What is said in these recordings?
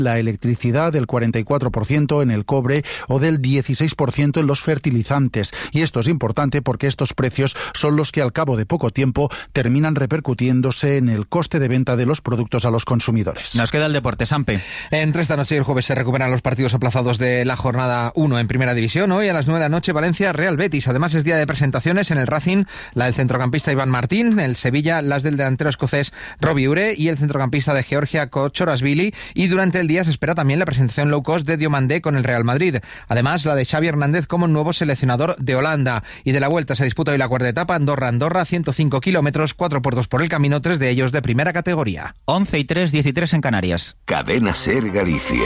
la electricidad, del 44% en el cobre o del 16% en los fertilizantes. Y esto es importante porque estos precios son los que al cabo de poco tiempo terminan repercutiéndose en el coste de venta de los productos a los consumidores. Nos queda el deporte, Sampe. Entre esta noche y el jueves se recuperan los partidos aplazados de la jornada 1 en Primera División. Hoy a las 9 de la noche Valencia Real Betis. Además es día de presentaciones en el Racing, la del centrocampista Iván Martín, el Sevilla las del delantero escocés Robbie Ure y el centrocampista de Georgia Kochorashvili. Y durante el día se espera también la presentación low cost de Diomandé con el Real Madrid. Además, la de Xavi Hernández como nuevo seleccionador de Holanda. Y de la vuelta se disputa hoy la cuarta etapa, Andorra-Andorra, 105 kilómetros, 4 puertos por el camino, 3 de ellos de primera categoría. 11:03, 13 en Canarias. Cadena SER Galicia.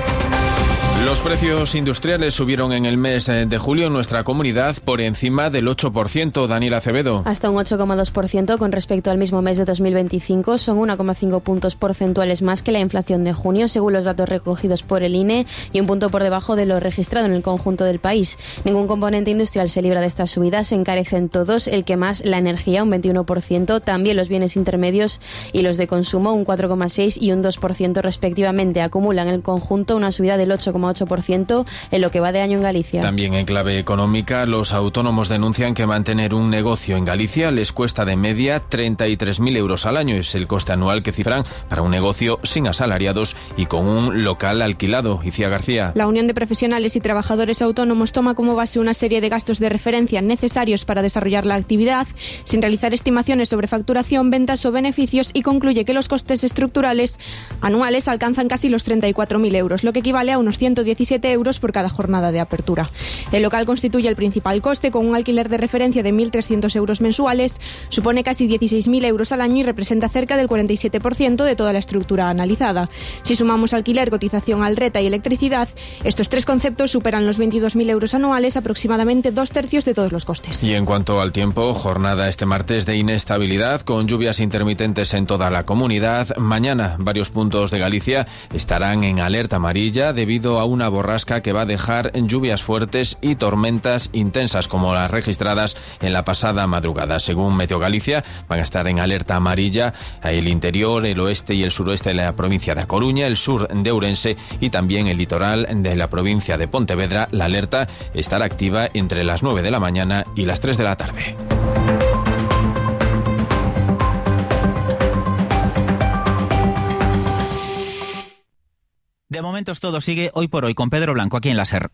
Los precios industriales subieron en el mes de julio en nuestra comunidad por encima del 8%. Daniel Acevedo. Hasta un 8,2% con respecto al mismo mes de 2025. Son 1,5 puntos porcentuales más que la inflación de junio, según los datos recogidos por el INE, y un punto por debajo de lo registrado en el conjunto del país. Ningún componente industrial se libra de estas subidas. Se encarecen todos, el que más, la energía, un 21%. También los bienes intermedios y los de consumo, un 4,6% y un 2% respectivamente. Acumulan en el conjunto una subida del 8,8% en lo que va de año en Galicia. También en clave económica, los autónomos denuncian que mantener un negocio en Galicia les cuesta de media 33.000 euros al año. Es el coste anual que cifran para un negocio sin asalariados y con un local alquilado. Icía García. La Unión de Profesionales y Trabajadores Autónomos toma como base una serie de gastos de referencia necesarios para desarrollar la actividad, sin realizar estimaciones sobre facturación, ventas o beneficios, y concluye que los costes estructurales anuales alcanzan casi los 34.000 euros, lo que equivale a unos 117 euros por cada jornada de apertura. El local constituye el principal coste, con un alquiler de referencia de 1.300 euros mensuales, supone casi 16.000 euros al año y representa cerca del 47% de toda la estructura analizada. Si sumamos alquiler, cotización al reta y electricidad, estos tres conceptos superan los 22.000 euros anuales, aproximadamente 2/3 de todos los costes. Y en cuanto al tiempo, jornada este martes de inestabilidad, con lluvias intermitentes en toda la comunidad. Mañana varios puntos de Galicia estarán en alerta amarilla debido a una borrasca que va a dejar lluvias fuertes y tormentas intensas como las registradas en la pasada madrugada. Según Meteo Galicia, van a estar en alerta amarilla el interior, el oeste y el suroeste de la provincia de A Coruña, el sur de Ourense y también el litoral de la provincia de Pontevedra. La alerta estará activa entre las 9 de la mañana y las 3 de la tarde. De momento todo sigue hoy por hoy con Pedro Blanco aquí en la SER.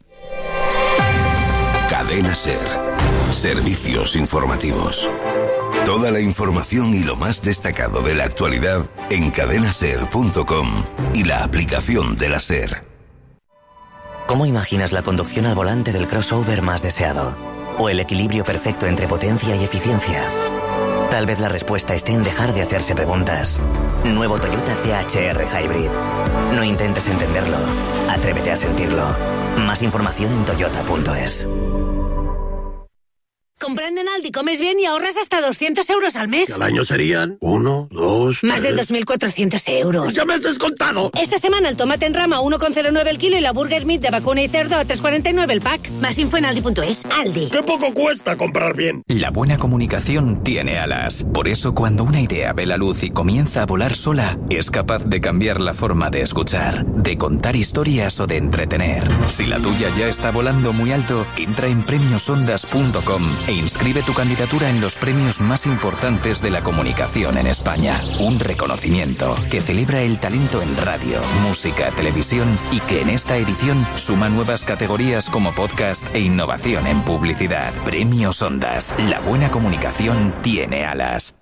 Cadena SER. Servicios informativos. Toda la información y lo más destacado de la actualidad en cadenaser.com y la aplicación de la SER. ¿Cómo imaginas la conducción al volante del crossover más deseado? ¿O el equilibrio perfecto entre potencia y eficiencia? Tal vez la respuesta esté en dejar de hacerse preguntas. Nuevo Toyota THR Hybrid. No intentes entenderlo, atrévete a sentirlo. Más información en toyota.es. Comprando en Aldi comes bien y ahorras hasta 200 euros al mes. ¿Y al año serían? 1, 2, Más de 2.400 euros. ¡Ya me has descontado! Esta semana el tomate en rama 1,09 el kilo y la burger meat de vacuna y cerdo a 3,49 el pack. Más info en Aldi.es. Aldi. ¡Qué poco cuesta comprar bien! La buena comunicación tiene alas. Por eso cuando una idea ve la luz y comienza a volar sola, es capaz de cambiar la forma de escuchar, de contar historias o de entretener. Si la tuya ya está volando muy alto, entra en premiosondas.com e inscribe tu candidatura en los premios más importantes de la comunicación en España. Un reconocimiento que celebra el talento en radio, música, televisión y que en esta edición suma nuevas categorías como podcast e innovación en publicidad. Premios Ondas. La buena comunicación tiene alas.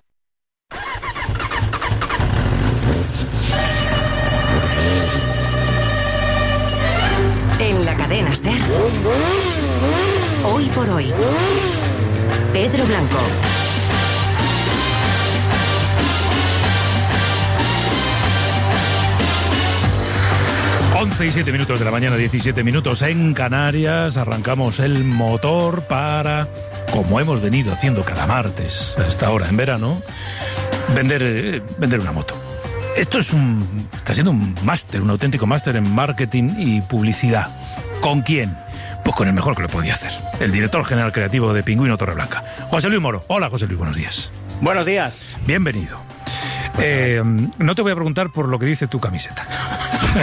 En la cadena SER. Hoy por hoy. Pedro Blanco. Once y 7 minutos de la mañana, 17 minutos en Canarias. Arrancamos el motor para, como hemos venido haciendo cada martes a esta hora en verano, vender una moto. Esto está siendo un máster, un auténtico máster en marketing y publicidad. ¿Con quién? Pues con el mejor que lo podía hacer, el director general creativo de Pingüino Torreblanca, José Luis Moro. Hola, José Luis, buenos días. Buenos días. Bienvenido. No te voy a preguntar por lo que dice tu camiseta.